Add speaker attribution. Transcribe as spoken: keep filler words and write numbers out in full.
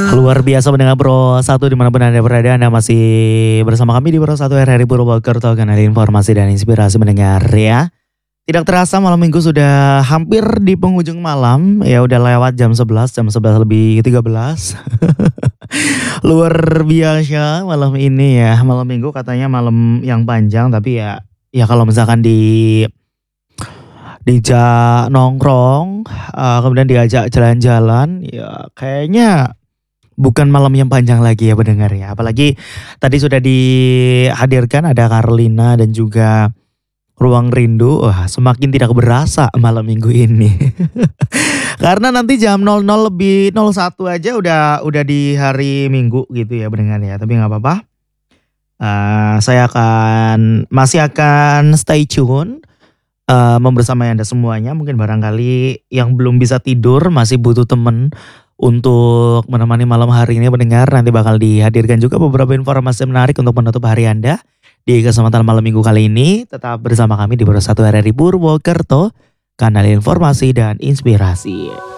Speaker 1: Luar biasa mendengar Pro satu dimanapun Anda berada, Anda masih bersama kami di Pro satu R R I Purwokerto, kanal informasi dan inspirasi mendengar ya. Tidak terasa malam minggu sudah hampir di penghujung malam, ya udah lewat jam sebelas, jam sebelas lebih tiga belas. Luar biasa malam ini ya, malam minggu katanya malam yang panjang, tapi ya ya kalau misalkan di dijak nongkrong, uh, kemudian diajak jalan-jalan, ya kayaknya bukan malam yang panjang lagi ya pendengar ya. Apalagi tadi sudah dihadirkan ada Carlina dan juga Ruang Rindu. Wah, semakin tidak berasa malam minggu ini. Karena nanti jam nol nol lebih nol satu aja udah udah di hari Minggu gitu ya pendengar ya. Tapi nggak apa-apa. Uh, saya akan masih akan stay tune. Uh, membersamai Anda semuanya. Mungkin barangkali yang belum bisa tidur masih butuh temen untuk menemani malam hari ini pendengar. Nanti bakal dihadirkan juga beberapa informasi menarik untuk menutup hari Anda di kesempatan malam minggu kali ini. Tetap bersama kami di Pro satu R R I Purwokerto, kanal informasi dan inspirasi.